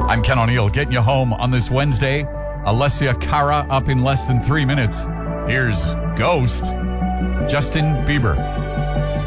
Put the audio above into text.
I'm Ken O'Neill, getting you home on this Wednesday. Alessia Cara up in less than 3 minutes. Here's Ghost, Justin Bieber.